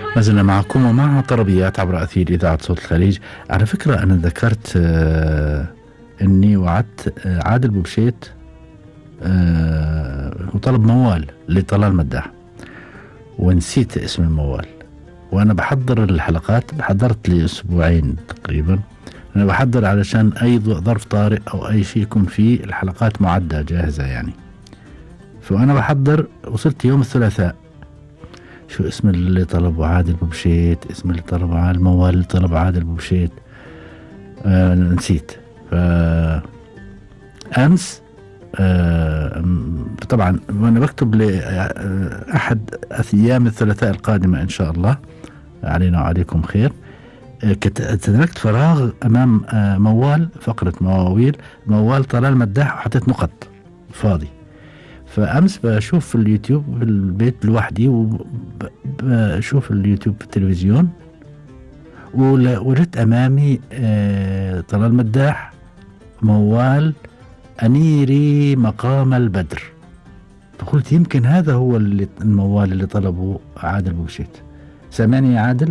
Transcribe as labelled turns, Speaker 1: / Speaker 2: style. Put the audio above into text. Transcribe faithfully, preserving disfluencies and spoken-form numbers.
Speaker 1: ما زلنا معكم ومع طربيات عبر أثير إذاعة صوت الخليج. على فكرة أنا ذكرت آه أني وعدت آه عادل بوبشيت آه وطلب موال لطلال مداح، ونسيت اسم الموال. وأنا بحضر الحلقات، حضرت لي أسبوعين تقريبا، أنا بحضر علشان أي ظرف طارئ أو أي شيء يكون فيه الحلقات معدة جاهزة يعني. فأنا بحضر وصلت يوم الثلاثاء، شو اسم اللي طلبه عادل بوبشيت، اسم اللي طلبه عادل الموال اللي طلبه عادل بوبشيت، آه نسيت. فأمس آه طبعا وأنا بكتب لأحد أيام الثلاثاء القادمة إن شاء الله علينا وعليكم خير، آه تدركت فراغ أمام آه موال، فقرة مواويل موال طلال مداح، وحطيت نقط فاضي. فأمس بشوف في اليوتيوب بالبيت لوحدي، وبشوف اليوتيوب في التلفزيون، ووجدت أمامي آه طلال مداح موال أنيري مقام البدر. فقلت يمكن هذا هو اللي الموال اللي طلبه عادل بوبشيت. سامعني يا عادل؟